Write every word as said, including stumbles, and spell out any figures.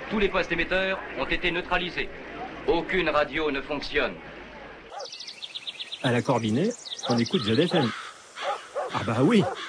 Tous les postes émetteurs ont été neutralisés. Aucune radio ne fonctionne. À la Corbinet, on écoute Z F M. Ah bah oui,